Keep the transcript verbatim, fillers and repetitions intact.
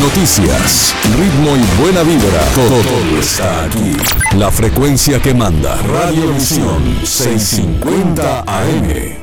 noticias, ritmo y buena vibra. Todo, todo está aquí. La frecuencia que manda. Radiovisión seiscientos cincuenta A M.